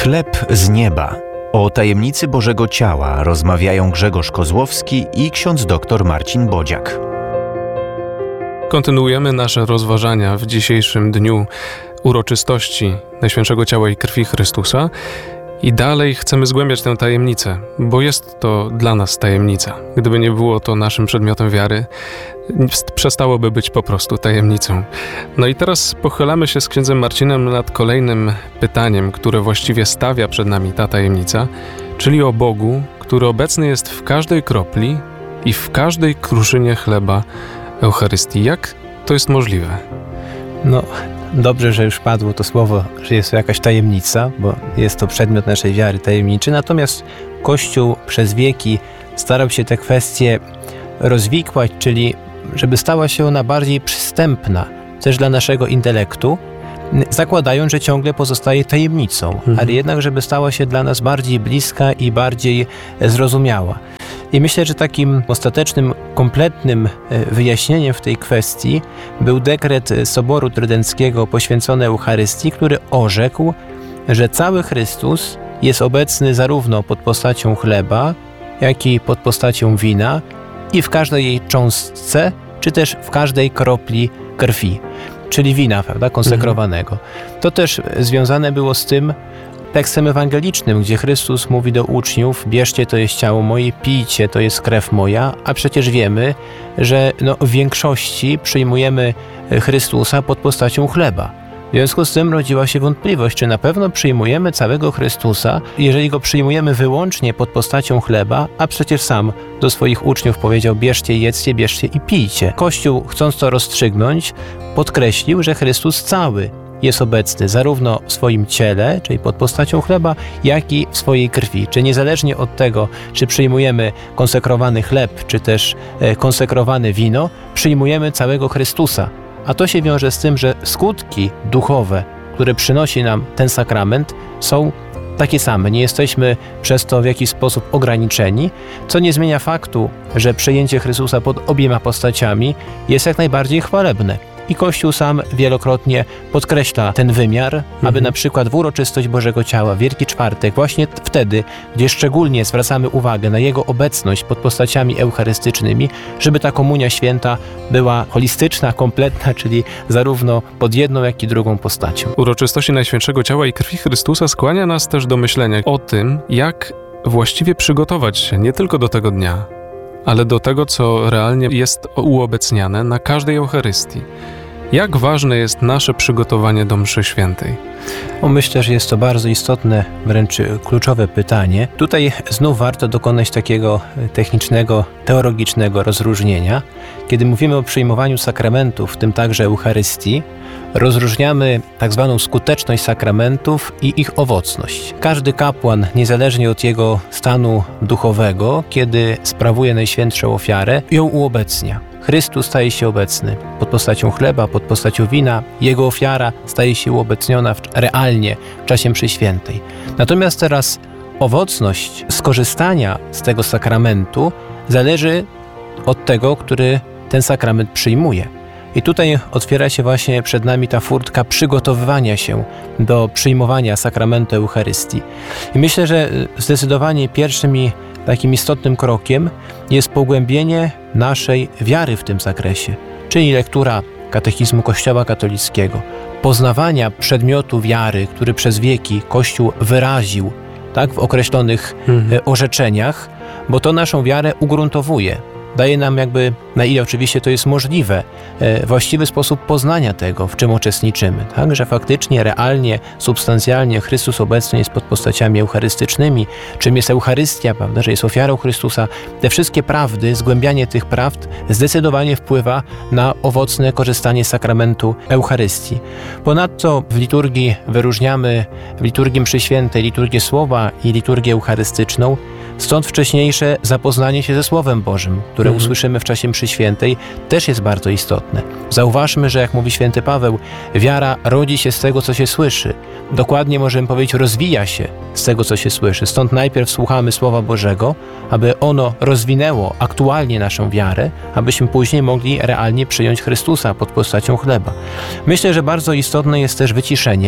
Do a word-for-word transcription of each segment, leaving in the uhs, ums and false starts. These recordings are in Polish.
Chleb z nieba. O tajemnicy Bożego Ciała rozmawiają Grzegorz Kozłowski i ksiądz dr Marcin Bodziak. Kontynuujemy nasze rozważania w dzisiejszym dniu uroczystości Najświętszego Ciała i Krwi Chrystusa i dalej chcemy zgłębiać tę tajemnicę, bo jest to dla nas tajemnica. Gdyby nie było to naszym przedmiotem wiary, przestałoby być po prostu tajemnicą. No i teraz pochylamy się z księdzem Marcinem nad kolejnym pytaniem, które właściwie stawia przed nami ta tajemnica, czyli o Bogu, który obecny jest w każdej kropli i w każdej kruszynie chleba Eucharystii. Jak to jest możliwe? No, dobrze, że już padło to słowo, że jest to jakaś tajemnica, bo jest to przedmiot naszej wiary tajemniczy. Natomiast Kościół przez wieki starał się tę kwestię rozwikłać, czyli żeby stała się ona bardziej przystępna też dla naszego intelektu, zakładając, że ciągle pozostaje tajemnicą, mhm. ale jednak, żeby stała się dla nas bardziej bliska i bardziej zrozumiała. I myślę, że takim ostatecznym, kompletnym wyjaśnieniem w tej kwestii był dekret Soboru Trydenckiego poświęcony Eucharystii, który orzekł, że cały Chrystus jest obecny zarówno pod postacią chleba, jak i pod postacią wina i w każdej jej cząstce, czy też w każdej kropli krwi, czyli wina, prawda, konsekrowanego. Mhm. To też związane było z tym tekstem ewangelicznym, gdzie Chrystus mówi do uczniów: bierzcie, to jest ciało moje, pijcie, to jest krew moja, a przecież wiemy, że no, w większości przyjmujemy Chrystusa pod postacią chleba. W związku z tym rodziła się wątpliwość, czy na pewno przyjmujemy całego Chrystusa, jeżeli go przyjmujemy wyłącznie pod postacią chleba, a przecież sam do swoich uczniów powiedział: bierzcie, jedzcie, bierzcie i pijcie. Kościół, chcąc to rozstrzygnąć, podkreślił, że Chrystus cały jest obecny zarówno w swoim ciele, czyli pod postacią chleba, jak i w swojej krwi. Czy niezależnie od tego, czy przyjmujemy konsekrowany chleb, czy też konsekrowane wino, przyjmujemy całego Chrystusa. A to się wiąże z tym, że skutki duchowe, które przynosi nam ten sakrament, są takie same. Nie jesteśmy przez to w jakiś sposób ograniczeni, co nie zmienia faktu, że przyjęcie Chrystusa pod obiema postaciami jest jak najbardziej chwalebne. I Kościół sam wielokrotnie podkreśla ten wymiar, mhm. aby na przykład w uroczystość Bożego Ciała, Wielki Czwartek, właśnie wtedy, gdzie szczególnie zwracamy uwagę na Jego obecność pod postaciami eucharystycznymi, żeby ta komunia święta była holistyczna, kompletna, czyli zarówno pod jedną, jak i drugą postacią. Uroczystości Najświętszego Ciała i Krwi Chrystusa skłania nas też do myślenia o tym, jak właściwie przygotować się nie tylko do tego dnia, ale do tego, co realnie jest uobecniane na każdej Eucharystii. Jak ważne jest nasze przygotowanie do mszy świętej? O, myślę, że jest to bardzo istotne, wręcz kluczowe pytanie. Tutaj znów warto dokonać takiego technicznego, teologicznego rozróżnienia. Kiedy mówimy o przyjmowaniu sakramentów, w tym także Eucharystii, rozróżniamy tak zwaną skuteczność sakramentów i ich owocność. Każdy kapłan, niezależnie od jego stanu duchowego, kiedy sprawuje Najświętszą Ofiarę, ją uobecnia. Chrystus staje się obecny pod postacią chleba, pod postacią wina. Jego ofiara staje się uobecniona w, realnie w czasie mszy świętej. Natomiast teraz owocność skorzystania z tego sakramentu zależy od tego, który ten sakrament przyjmuje. I tutaj otwiera się właśnie przed nami ta furtka przygotowywania się do przyjmowania sakramentu Eucharystii. I myślę, że zdecydowanie pierwszym i takim istotnym krokiem jest pogłębienie naszej wiary w tym zakresie, czyli lektura katechizmu Kościoła katolickiego, poznawania przedmiotu wiary, który przez wieki Kościół wyraził, tak, w określonych mhm. orzeczeniach, bo to naszą wiarę ugruntowuje. Daje nam jakby, na ile oczywiście to jest możliwe, właściwy sposób poznania tego, w czym uczestniczymy. Tak? Że faktycznie, realnie, substancjalnie Chrystus obecny jest pod postaciami eucharystycznymi, czym jest Eucharystia, prawda? Że jest ofiarą Chrystusa. Te wszystkie prawdy, zgłębianie tych prawd zdecydowanie wpływa na owocne korzystanie z sakramentu Eucharystii. Ponadto w liturgii wyróżniamy, w liturgii mszy świętej, liturgię Słowa i liturgię eucharystyczną. Stąd wcześniejsze zapoznanie się ze Słowem Bożym, które mhm. usłyszymy w czasie mszy świętej, też jest bardzo istotne. Zauważmy, że jak mówi święty Paweł, wiara rodzi się z tego, co się słyszy. Dokładnie możemy powiedzieć, rozwija się z tego, co się słyszy. Stąd najpierw słuchamy Słowa Bożego, aby ono rozwinęło aktualnie naszą wiarę, abyśmy później mogli realnie przyjąć Chrystusa pod postacią chleba. Myślę, że bardzo istotne jest też wyciszenie,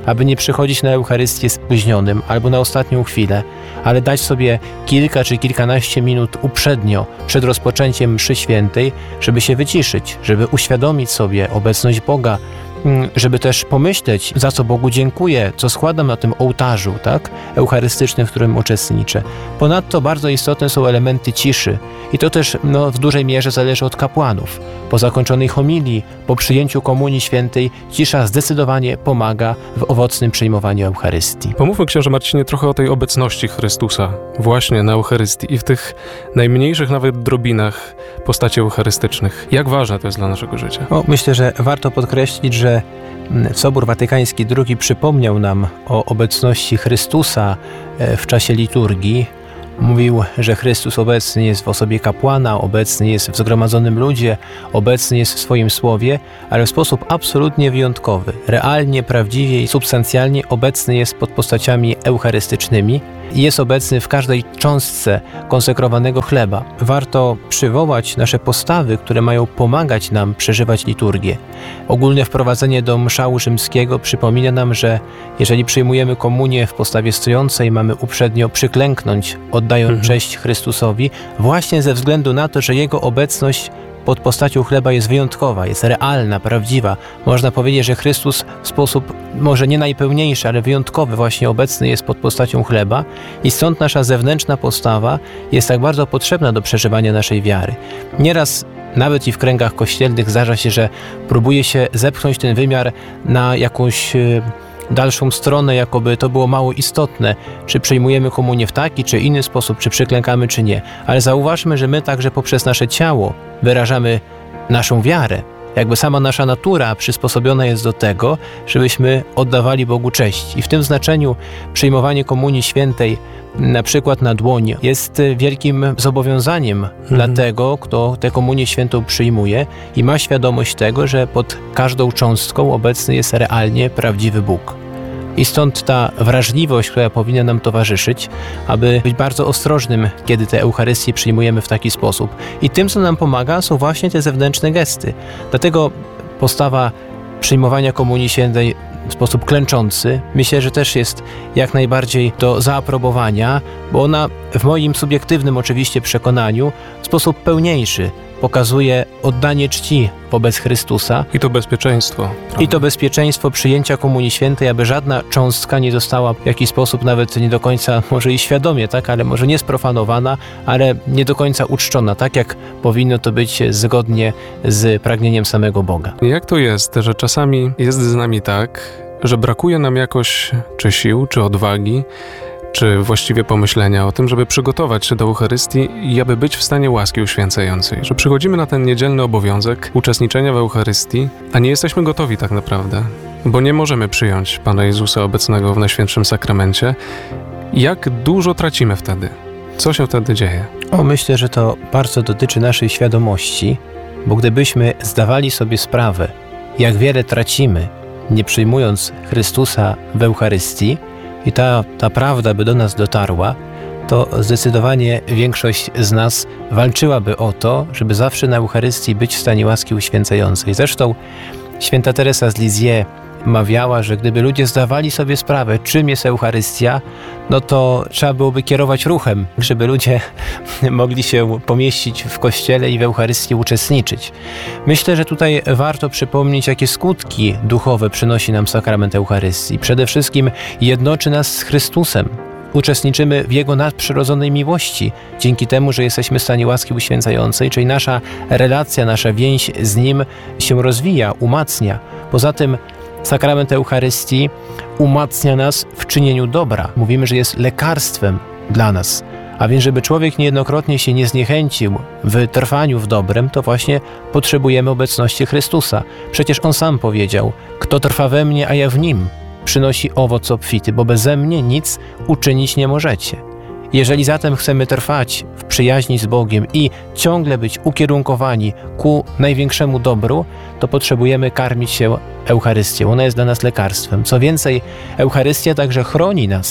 aby nie przychodzić na Eucharystię spóźnionym albo na ostatnią chwilę, ale dać sobie kilka czy kilkanaście minut uprzednio, przed rozpoczęciem mszy świętej, żeby się wyciszyć, żeby uświadomić sobie obecność Boga, żeby też pomyśleć, za co Bogu dziękuję, co składam na tym ołtarzu, tak, eucharystycznym, w którym uczestniczę. Ponadto bardzo istotne są elementy ciszy i to też no, w dużej mierze zależy od kapłanów. Po zakończonej homilii, po przyjęciu Komunii Świętej, cisza zdecydowanie pomaga w owocnym przyjmowaniu Eucharystii. Pomówmy, księże Marcinie, trochę o tej obecności Chrystusa właśnie na Eucharystii i w tych najmniejszych nawet drobinach postaci eucharystycznych. Jak ważne to jest dla naszego życia? O, myślę, że warto podkreślić, że Sobór Watykański drugi przypomniał nam o obecności Chrystusa w czasie liturgii. Mówił, że Chrystus obecny jest w osobie kapłana, obecny jest w zgromadzonym ludzie, obecny jest w swoim słowie, ale w sposób absolutnie wyjątkowy. Realnie, prawdziwie i substancjalnie obecny jest pod postaciami eucharystycznymi i jest obecny w każdej cząstce konsekrowanego chleba. Warto przywołać nasze postawy, które mają pomagać nam przeżywać liturgię. Ogólne wprowadzenie do mszału rzymskiego przypomina nam, że jeżeli przyjmujemy komunię w postawie stojącej, mamy uprzednio przyklęknąć, oddając mhm. cześć Chrystusowi, właśnie ze względu na to, że Jego obecność pod postacią chleba jest wyjątkowa, jest realna, prawdziwa. Można powiedzieć, że Chrystus w sposób może nie najpełniejszy, ale wyjątkowy właśnie obecny jest pod postacią chleba i stąd nasza zewnętrzna postawa jest tak bardzo potrzebna do przeżywania naszej wiary. Nieraz nawet i w kręgach kościelnych zdarza się, że próbuje się zepchnąć ten wymiar na jakąś dalszą stronę, jakoby to było mało istotne, czy przyjmujemy komunię w taki, czy inny sposób, czy przyklękamy, czy nie. Ale zauważmy, że my także poprzez nasze ciało wyrażamy naszą wiarę. Jakby sama nasza natura przysposobiona jest do tego, żebyśmy oddawali Bogu cześć. I w tym znaczeniu przyjmowanie Komunii Świętej na przykład na dłoń jest wielkim zobowiązaniem mhm. dla tego, kto tę Komunię Świętą przyjmuje i ma świadomość tego, że pod każdą cząstką obecny jest realnie prawdziwy Bóg. I stąd ta wrażliwość, która powinna nam towarzyszyć, aby być bardzo ostrożnym, kiedy tę Eucharystię przyjmujemy w taki sposób. I tym, co nam pomaga, są właśnie te zewnętrzne gesty. Dlatego postawa przyjmowania Komunii Świętej w sposób klęczący, myślę, że też jest jak najbardziej do zaaprobowania, bo ona w moim subiektywnym oczywiście przekonaniu w sposób pełniejszy pokazuje oddanie czci wobec Chrystusa. I to bezpieczeństwo. Prawda? I to bezpieczeństwo przyjęcia Komunii Świętej, aby żadna cząstka nie została w jakiś sposób nawet nie do końca, może i świadomie, tak, ale może nie sprofanowana, ale nie do końca uczczona, tak jak powinno to być zgodnie z pragnieniem samego Boga. Jak to jest, że czasami jest z nami tak, że brakuje nam jakoś czy sił, czy odwagi, czy właściwie pomyślenia o tym, żeby przygotować się do Eucharystii i aby być w stanie łaski uświęcającej. Że przychodzimy na ten niedzielny obowiązek uczestniczenia w Eucharystii, a nie jesteśmy gotowi tak naprawdę, bo nie możemy przyjąć Pana Jezusa obecnego w Najświętszym Sakramencie. Jak dużo tracimy wtedy? Co się wtedy dzieje? O, myślę, że to bardzo dotyczy naszej świadomości, bo gdybyśmy zdawali sobie sprawę, jak wiele tracimy, nie przyjmując Chrystusa w Eucharystii, i ta, ta prawda by do nas dotarła, to zdecydowanie większość z nas walczyłaby o to, żeby zawsze na Eucharystii być w stanie łaski uświęcającej. Zresztą święta Teresa z Lisieux mawiała, że gdyby ludzie zdawali sobie sprawę, czym jest Eucharystia, no to trzeba byłoby kierować ruchem, żeby ludzie mogli się pomieścić w Kościele i w Eucharystii uczestniczyć. Myślę, że tutaj warto przypomnieć, jakie skutki duchowe przynosi nam sakrament Eucharystii. Przede wszystkim jednoczy nas z Chrystusem. Uczestniczymy w Jego nadprzyrodzonej miłości, dzięki temu, że jesteśmy w stanie łaski uświęcającej, czyli nasza relacja, nasza więź z Nim się rozwija, umacnia. Poza tym sakrament Eucharystii umacnia nas w czynieniu dobra. Mówimy, że jest lekarstwem dla nas. A więc, żeby człowiek niejednokrotnie się nie zniechęcił w trwaniu w dobrem, to właśnie potrzebujemy obecności Chrystusa. Przecież On sam powiedział: kto trwa we mnie, a ja w Nim, przynosi owoc obfity, bo beze mnie nic uczynić nie możecie. Jeżeli zatem chcemy trwać w przyjaźni z Bogiem i ciągle być ukierunkowani ku największemu dobru, to potrzebujemy karmić się Eucharystią. Ona jest dla nas lekarstwem. Co więcej, Eucharystia także chroni nas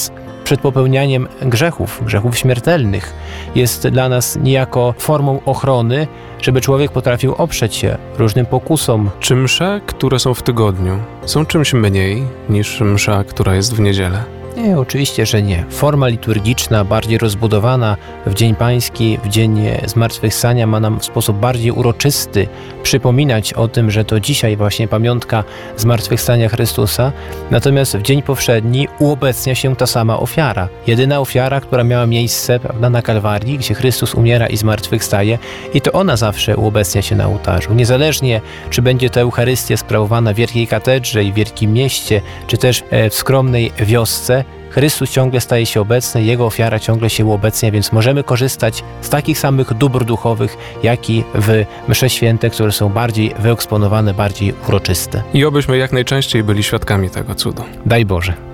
przed popełnianiem grzechów, grzechów śmiertelnych. Jest dla nas niejako formą ochrony, żeby człowiek potrafił oprzeć się różnym pokusom. Czy msze, które są w tygodniu, są czymś mniej niż msza, która jest w niedzielę? Nie, oczywiście, że nie. Forma liturgiczna, bardziej rozbudowana w Dzień Pański, w Dzień Zmartwychwstania ma nam w sposób bardziej uroczysty przypominać o tym, że to dzisiaj właśnie pamiątka Zmartwychwstania Chrystusa. Natomiast w Dzień Powszedni uobecnia się ta sama ofiara. Jedyna ofiara, która miała miejsce, prawda, na Kalwarii, gdzie Chrystus umiera i zmartwychwstaje, i to ona zawsze uobecnia się na ołtarzu. Niezależnie, czy będzie ta Eucharystia sprawowana w wielkiej katedrze i w wielkim mieście, czy też w skromnej wiosce, Chrystus ciągle staje się obecny, Jego ofiara ciągle się uobecnia, więc możemy korzystać z takich samych dóbr duchowych, jak i w msze święte, które są bardziej wyeksponowane, bardziej uroczyste. I obyśmy jak najczęściej byli świadkami tego cudu. Daj Boże.